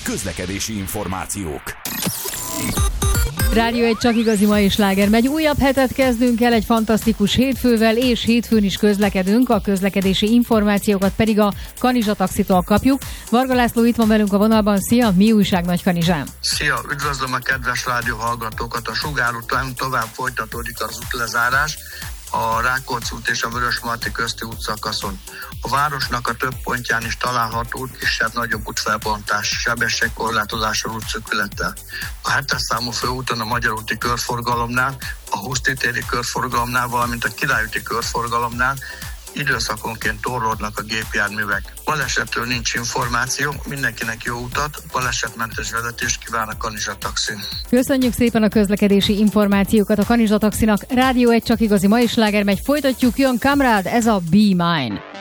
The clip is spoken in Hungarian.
közlekedési információk. Rádió egy csak igazi mai sláger megy. Újabb hetet kezdünk el egy fantasztikus hétfővel, és hétfőn is közlekedünk, a közlekedési információkat pedig a Kanizsa Taxitól kapjuk. Varga László itt van velünk a vonalban. Szia, mi újság Nagykanizsán? Szia, üdvözlöm a kedves rádióhallgatókat. A Sugár után tovább folytatódik az útlezárás a Rákóczi út és a Vörösmarty közti útszakaszon. A városnak a több pontján is található kisebb-nagyobb útfelbontás, sebességkorlátozással, útszűkülettel. A 7-es számú főúton a Magyar úti körforgalomnál, a Huszti téri körforgalomnál, valamint a Király úti körforgalomnál időszakonként torlódnak a gépjárművek. Balesetről nincs információ, mindenkinek jó utat, balesetmentes vezetést kíván a Kanizsa Taxi. Köszönjük szépen a közlekedési információkat a Kanizsa Taxinak. Rádió egy csak igazi mai sláger megy. Folytatjuk, jön Kamrád, ez a Be Mine.